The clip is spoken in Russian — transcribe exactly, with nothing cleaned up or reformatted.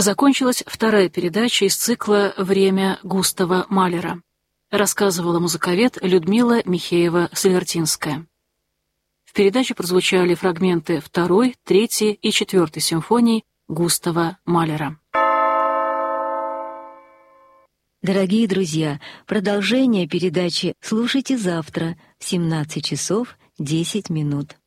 Закончилась вторая передача из цикла «Время» Густава Малера. Рассказывала музыковед Людмила Михеева-Салертинская. В передаче прозвучали фрагменты второй, третьей и четвертой симфоний Густава Малера. Дорогие друзья, продолжение передачи слушайте завтра в семнадцать часов десять минут.